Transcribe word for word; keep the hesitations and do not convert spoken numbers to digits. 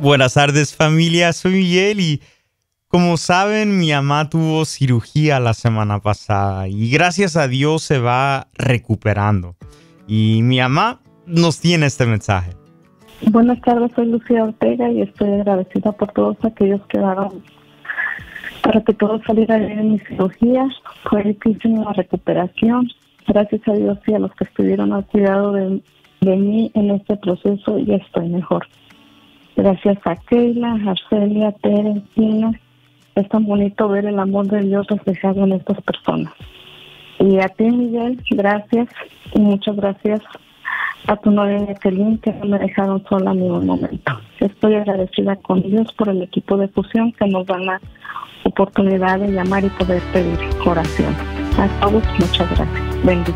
Buenas tardes, familia. Soy Miguel y, como saben, mi mamá tuvo cirugía la semana pasada y gracias a Dios se va recuperando. Y mi mamá nos tiene este mensaje. Buenas tardes, soy Lucía Ortega y estoy agradecida por todos aquellos que daron para que todo saliera bien en mi cirugía. Fue difícil la recuperación. Gracias a Dios y a los que estuvieron al cuidado de, de mí en este proceso, ya estoy mejor. Gracias a Keila, Arcelia, Tere, Tina. Es tan bonito ver el amor de Dios reflejado en estas personas. Y a ti, Miguel, gracias y muchas gracias a tu novia Jacqueline, que no me dejaron sola ni un momento. Estoy agradecida con Dios por el equipo de fusión que nos dan la oportunidad de llamar y poder pedir oración. A todos, muchas gracias. Bendiciones.